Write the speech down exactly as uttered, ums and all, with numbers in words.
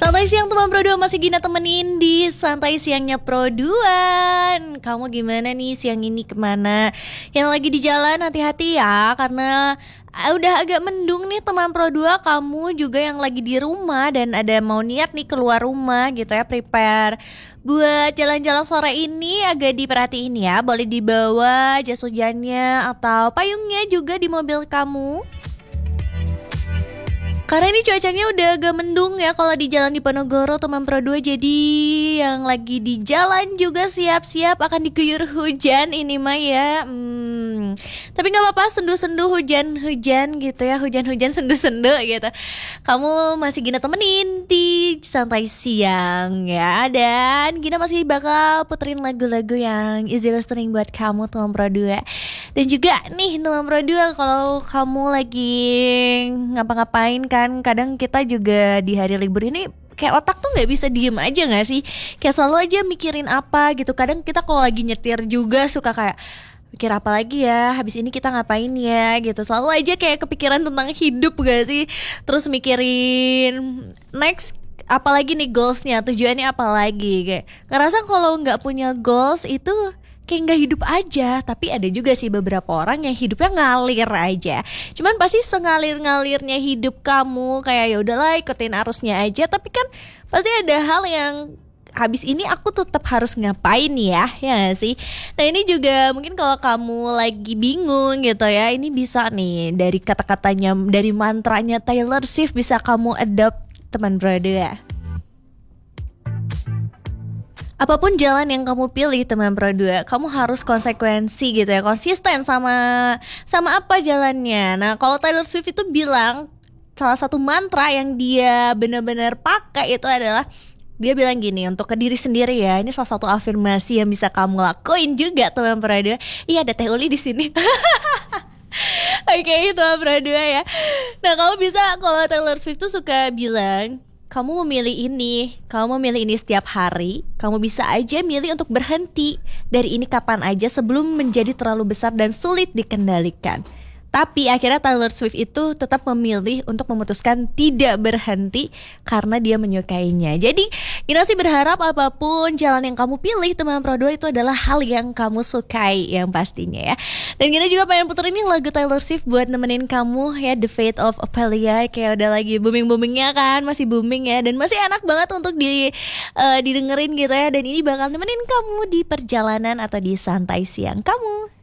Santai siang teman Pro dua, masih Gina temenin di Santai Siangnya Pro dua. Kamu gimana nih siang ini, kemana? Yang lagi di jalan hati-hati ya, karena udah agak mendung nih teman Pro dua. Kamu juga yang lagi di rumah dan ada mau niat nih keluar rumah gitu ya, prepare buat jalan-jalan sore ini, agak diperhatiin ya. Boleh dibawa jas hujannya atau payungnya juga di mobil kamu, karena ini cuacanya udah agak mendung ya kalau di jalan Diponegoro teman Pro dua. Jadi yang lagi di jalan juga siap-siap akan diguyur hujan ini mah ya. hmm. Tapi gak apa-apa, sendu-sendu hujan-hujan gitu ya, hujan-hujan sendu-sendu gitu. Kamu masih Gina temenin di Santai Siang ya. Dan Gina masih bakal puterin lagu-lagu yang easy listening buat kamu teman Pro dua. Dan juga nih teman Pro dua, kalau kamu lagi ngapa-ngapain kan, kadang kita juga di hari libur ini kayak otak tuh nggak bisa diem aja nggak sih, kayak selalu aja mikirin apa gitu. Kadang kita kalau lagi nyetir juga suka kayak mikir apa lagi ya, habis ini kita ngapain ya gitu. Selalu aja kayak kepikiran tentang hidup gak sih, terus mikirin next apalagi nih goalsnya, tujuannya apa lagi. Kayak ngerasa kalau nggak punya goals itu kayak nggak hidup aja. Tapi ada juga sih beberapa orang yang hidupnya ngalir aja. Cuman pasti sengalir-ngalirnya hidup kamu kayak ya udahlah ikutin arusnya aja. Tapi kan pasti ada hal yang habis ini aku tetap harus ngapain ya, ya gak sih? Nah ini juga mungkin kalau kamu lagi bingung gitu ya, ini bisa nih dari kata-katanya, dari mantranya Taylor Swift bisa kamu adopt teman brother ya. Apapun jalan yang kamu pilih teman Pro dua, kamu harus konsekuensi gitu ya, konsisten sama sama apa jalannya. Nah kalau Taylor Swift itu bilang, salah satu mantra yang dia benar-benar pakai itu adalah, dia bilang gini untuk ke diri sendiri ya. Ini salah satu afirmasi yang bisa kamu lakuin juga teman Pro dua. Iya, ada Teh Uli di sini. Oke, itu Pro dua ya. Nah kamu bisa, kalau Taylor Swift tuh suka bilang, kamu memilih ini, kamu memilih ini setiap hari. Kamu bisa aja milih untuk berhenti dari ini kapan aja sebelum menjadi terlalu besar dan sulit dikendalikan. Tapi akhirnya Taylor Swift itu tetap memilih untuk memutuskan tidak berhenti karena dia menyukainya. Jadi Gina sih berharap apapun jalan yang kamu pilih teman Pro dua itu adalah hal yang kamu sukai yang pastinya ya. Dan Gina juga pengen puterin ini lagu Taylor Swift buat nemenin kamu ya, The Fate of Ophelia. Kayak udah lagi booming-boomingnya kan, masih booming ya, dan masih enak banget untuk di uh, didengerin gitu ya. Dan ini bakal nemenin kamu di perjalanan atau di santai siang kamu.